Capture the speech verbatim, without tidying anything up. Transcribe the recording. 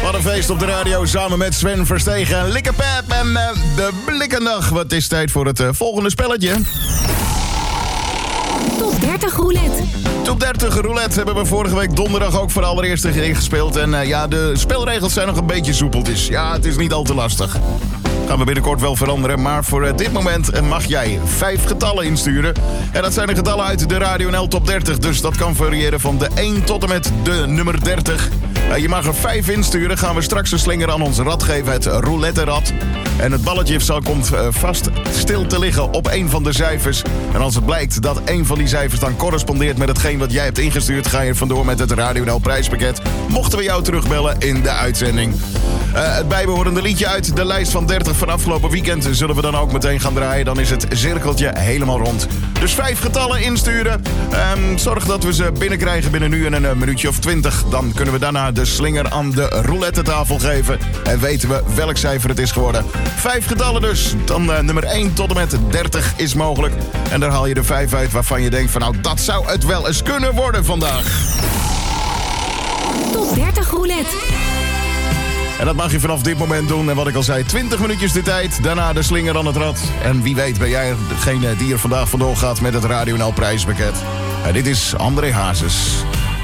Wat een feest op de radio samen met Sven Verstegen en Likke Pep en uh, de Blikkendag. Wat is tijd voor het uh, volgende spelletje. Top dertig roulette. Top dertig roulette hebben we vorige week donderdag ook voor de allereerste keer gespeeld. En uh, ja, de spelregels zijn nog een beetje soepeltjes. Ja, het is niet al te lastig. Gaan we binnenkort wel veranderen, maar voor uh, dit moment uh, mag jij vijf getallen insturen. En dat zijn de getallen uit de Radio N L Top dertig, dus dat kan variëren van de één tot en met de nummer dertig. Uh, je mag er vijf insturen, gaan we straks een slinger aan ons rad geven, het roulette-rad. En het balletje zal, komt uh, vast stil te liggen op één van de cijfers. En als het blijkt dat één van die cijfers dan correspondeert met hetgeen wat jij hebt ingestuurd, ga je vandoor met het Radio N L prijspakket. Mochten we jou terugbellen in de uitzending. Uh, het bijbehorende liedje uit de lijst van dertig van afgelopen weekend zullen we dan ook meteen gaan draaien. Dan is het cirkeltje helemaal rond. Dus vijf getallen insturen. Um, zorg dat we ze binnenkrijgen binnen nu en een uh, minuutje of twintig. Dan kunnen we daarna de slinger aan de roulette tafel geven. En weten we welk cijfer het is geworden. Vijf getallen dus. Dan uh, nummer één tot en met dertig is mogelijk. En daar haal je er vijf uit waarvan je denkt van nou, dat zou het wel eens kunnen worden vandaag. Top dertig roulette. En dat mag je vanaf dit moment doen. En wat ik al zei, twintig minuutjes de tijd. Daarna de slinger aan het rad. En wie weet ben jij degene die er vandaag vandoor gaat met het Radio N L prijspakket. En dit is André Hazes.